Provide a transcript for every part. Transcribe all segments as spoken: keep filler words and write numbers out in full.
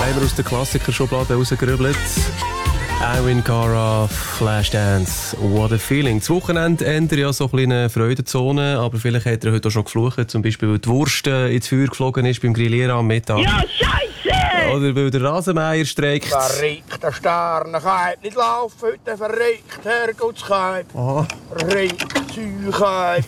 Einmal aus der Klassikerschublade rausgerübelt. Alvin Cara, Flashdance, what a feeling. Das Wochenende endet ja so eine kleine Freudenzone, aber vielleicht hat er heute auch schon geflucht, zum Beispiel weil die Wurst ins Feuer geflogen ist beim Grillieren am Mittag. Ja, Scheisse! Oder weil der Rasenmäher streikt. Verrückt, der Sterne kann nicht laufen, heute verrückt, Herrgottskeib. Aha. Verrückt, Zeugkeib.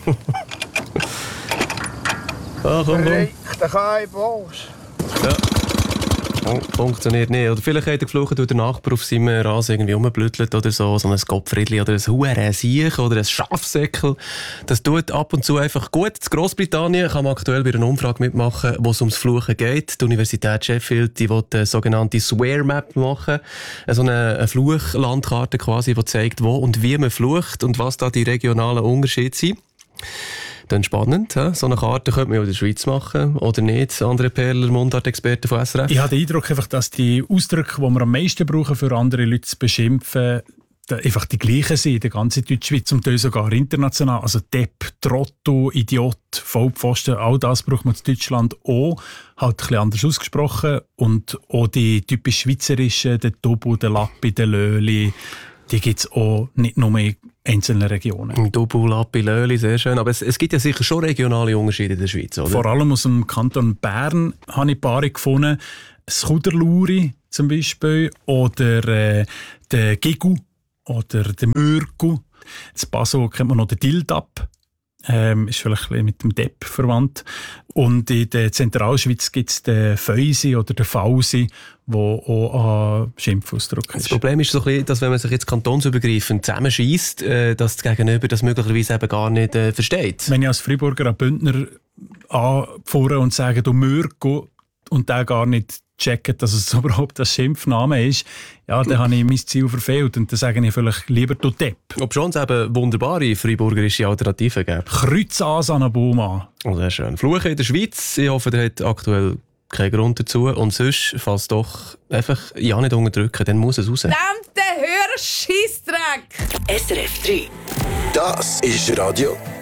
Ah, komm, komm. Verrückt, der Keib, was? Ja. Oh, funktioniert nicht. Oder vielleicht hat er geflucht, weil der Nachbar auf seinem Rasen irgendwie rumblüttelt oder so. So ein Gottfriedli oder ein Hurensiech oder ein Schafsäckel. Das tut ab und zu einfach gut. In Grossbritannien kann man aktuell bei einer Umfrage mitmachen, wo es ums Fluchen geht. Die Universität Sheffield die will eine sogenannte Swear Map machen. So eine, eine Fluchlandkarte quasi, die zeigt, wo und wie man flucht und was da die regionalen Unterschiede sind. Dann spannend, he? So eine Karte könnte man ja in der Schweiz machen, oder nicht? André Perler, Mundartexperte von S R F. Ich habe den Eindruck, einfach, dass die Ausdrücke, die wir am meisten brauchen, für andere Leute zu beschimpfen, einfach die gleichen sind in der ganzen Deutschschweiz, zum Teil sogar international. Also Depp, Trotto, Idiot, Vollpfosten, all das braucht man in Deutschland auch. Halt ein bisschen anders ausgesprochen. Und auch die typisch schweizerischen, der Tobu, der Lappi, der Löli, die gibt es auch nicht nur in einzelnen Regionen. Tobu, Lappi, Löli, sehr schön. Aber es, es gibt ja sicher schon regionale Unterschiede in der Schweiz, oder? Vor allem aus dem Kanton Bern habe ich Paare gefunden. Das Chuderluri zum Beispiel oder äh, der Gigu oder der Mürgu. In Basel kennt man noch den Dildab. Ähm, ist vielleicht ein bisschen mit dem Depp verwandt. Und in der Zentralschweiz gibt es den Feusi oder den Fausi, der auch ein Schimpfausdruck ist. Das Problem ist so ein bisschen, dass wenn man sich jetzt kantonsübergreifend zusammenschießt, äh, dass das Gegenüber das möglicherweise eben gar nicht äh, versteht. Wenn ich als Freiburger einen Bündner anfahre und sage, du Mürgo, und der gar nicht checkt, dass es überhaupt ein Schimpfname ist, ja, dann habe ich mein Ziel verfehlt und dann sage ich vielleicht lieber du Depp. Ob schon es eben wunderbare freiburgerische Alternativen gibt. Kreuzas an einem Baum an. Oh, sehr schön. Fluchen in der Schweiz, ich hoffe, der hat aktuell keinen Grund dazu. Und sonst, falls doch einfach ja nicht unterdrücken, dann muss es raus. Verdammte Hörscheissdreck! S R F drei. Das ist Radio